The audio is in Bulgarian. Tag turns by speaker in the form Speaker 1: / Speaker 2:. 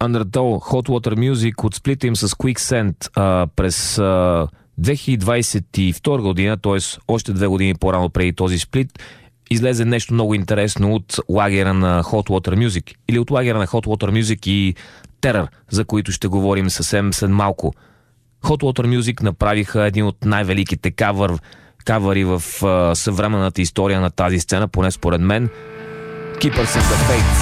Speaker 1: Undertow, Hot Water Music от сплита им с Quicksand през 2022 година, т.е. още 2 години по-рано преди този сплит, излезе нещо много интересно от лагера на Hot Water Music или от лагера на Hot Water Music и Terror, за които ще говорим съвсем след малко. Hot Water Music направиха един от най-великите кавъри в съвременната история на тази сцена, поне според мен. Keepers of the Faith.